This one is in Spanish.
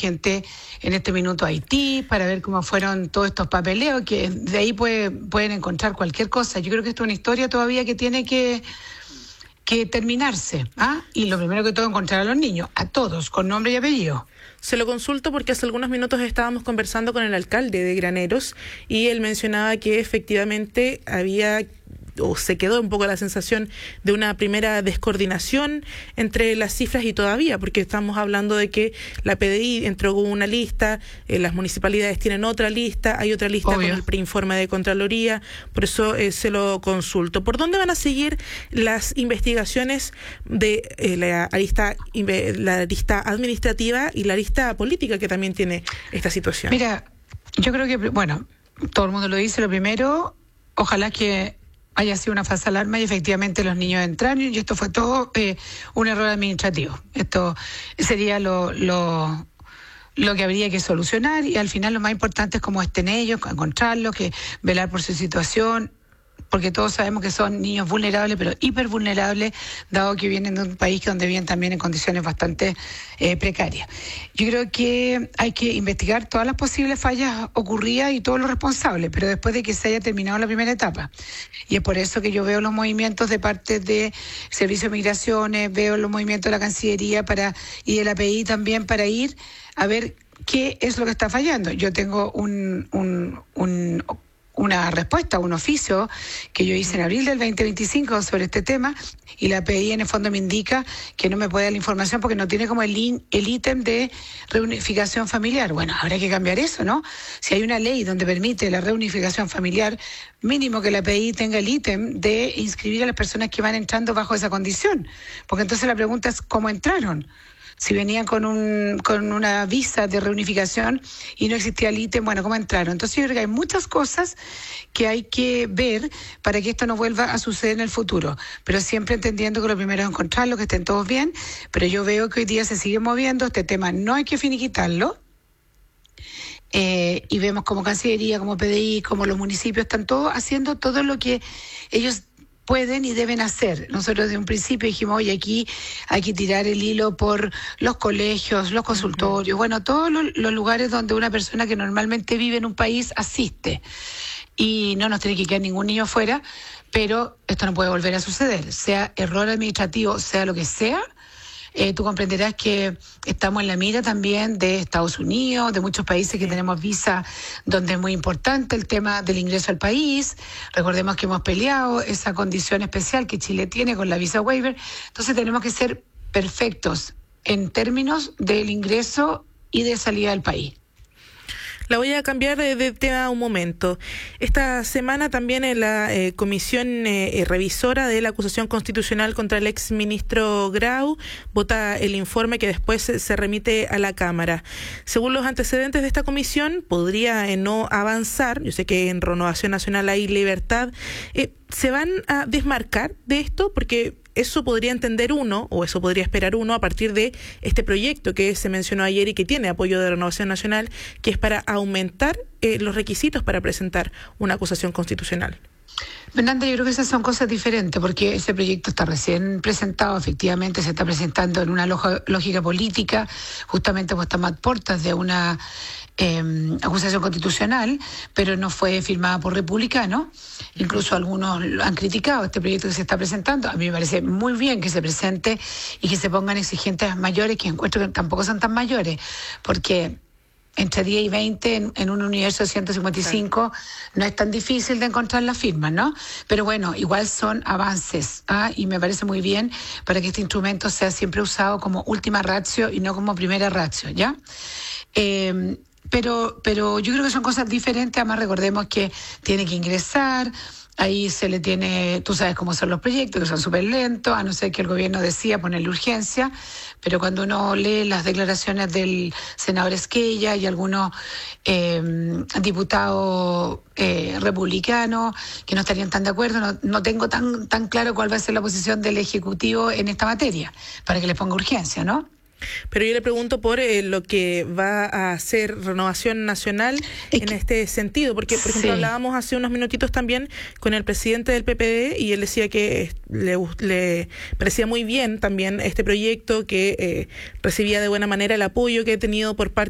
gente en este minuto a Haití para ver cómo fueron todos estos papeleos, que de ahí pueden encontrar cualquier cosa. Yo creo que esto es una historia todavía que tiene que terminarse, y lo primero que todo encontrar a los niños, a todos, con nombre y apellido. Se lo consulto porque hace algunos minutos estábamos conversando con el alcalde de Graneros y él mencionaba que efectivamente había o se quedó un poco la sensación de una primera descoordinación entre las cifras y todavía, porque estamos hablando de que la PDI entregó una lista, las municipalidades tienen otra lista, hay otra lista con el preinforme de Contraloría, por eso se lo consulto. ¿Por dónde van a seguir las investigaciones de la lista administrativa y la lista política que también tiene esta situación? Mira, yo creo que, bueno, todo el mundo lo dice, lo primero, ojalá que haya sido una falsa alarma y efectivamente los niños entraron y esto fue todo un error administrativo. Esto sería lo que habría que solucionar y al final lo más importante es cómo estén ellos, encontrarlos, que velar por su situación, porque todos sabemos que son niños vulnerables, pero hipervulnerables, dado que vienen de un país donde viven también en condiciones bastante precarias. Yo creo que hay que investigar todas las posibles fallas ocurridas y todos los responsables, pero después de que se haya terminado la primera etapa. Y es por eso que yo veo los movimientos de parte de Servicio de Migraciones, veo los movimientos de la Cancillería y de la PDI también para ir a ver qué es lo que está fallando. Yo tengo una respuesta, un oficio que yo hice en abril del 2025 sobre este tema y la PDI en el fondo me indica que no me puede dar la información porque no tiene como el ítem de reunificación familiar. Bueno, habrá que cambiar eso, ¿no? Si hay una ley donde permite la reunificación familiar, mínimo que la PDI tenga el ítem de inscribir a las personas que van entrando bajo esa condición, porque entonces la pregunta es ¿cómo entraron? Si venían con una visa de reunificación y no existía el ítem, bueno, ¿cómo entraron? Entonces yo creo que hay muchas cosas que hay que ver para que esto no vuelva a suceder en el futuro, pero siempre entendiendo que lo primero es encontrarlo, que estén todos bien, pero yo veo que hoy día se sigue moviendo, este tema no hay que finiquitarlo, y vemos como Cancillería, como PDI, como los municipios están todos haciendo todo lo que ellos pueden y deben hacer. Nosotros desde un principio dijimos, oye, aquí hay que tirar el hilo por los colegios, los consultorios, bueno, todos los lugares donde una persona que normalmente vive en un país asiste. Y no nos tiene que quedar ningún niño afuera, pero esto no puede volver a suceder, sea error administrativo, sea lo que sea. Tú comprenderás que estamos en la mira también de Estados Unidos, de muchos países que tenemos visa, donde es muy importante el tema del ingreso al país. Recordemos que hemos peleado esa condición especial que Chile tiene con la visa waiver. Entonces tenemos que ser perfectos en términos del ingreso y de salida del país. La voy a cambiar de tema un momento. Esta semana también en la comisión revisora de la acusación constitucional contra el exministro Grau vota el informe que después se remite a la Cámara. Según los antecedentes de esta comisión, podría no avanzar. Yo sé que en Renovación Nacional hay libertad. ¿Se van a desmarcar de esto? Porque eso podría entender uno, o eso podría esperar uno, a partir de este proyecto que se mencionó ayer y que tiene apoyo de Renovación Nacional, que es para aumentar los requisitos para presentar una acusación constitucional. Fernanda, yo creo que esas son cosas diferentes, porque ese proyecto está recién presentado, efectivamente se está presentando en una lógica política, justamente pues estamos a puertas de una acusación constitucional, pero no fue firmada por republicanos. Incluso algunos han criticado este proyecto que se está presentando. A mí me parece muy bien que se presente y que se pongan exigentes mayores, que encuentro que tampoco son tan mayores, porque entre 10 y 20 en un universo de 155 no es tan difícil de encontrar las firmas, ¿no? Pero bueno, igual son avances, y me parece muy bien para que este instrumento sea siempre usado como última ratio y no como primera ratio, ¿ya? Pero yo creo que son cosas diferentes. Además recordemos que tiene que ingresar, ahí se le tiene, tú sabes cómo son los proyectos, que son súper lentos, a no ser que el gobierno decida ponerle urgencia, pero cuando uno lee las declaraciones del senador Esquella y algunos diputados republicanos que no estarían tan de acuerdo, no tengo tan claro cuál va a ser la posición del Ejecutivo en esta materia, para que le ponga urgencia, ¿no? Pero yo le pregunto por lo que va a hacer Renovación Nacional en este sentido, porque, por ejemplo, hablábamos hace unos minutitos también con el presidente del PPD y él decía que le parecía muy bien también este proyecto, que recibía de buena manera el apoyo que he tenido por parte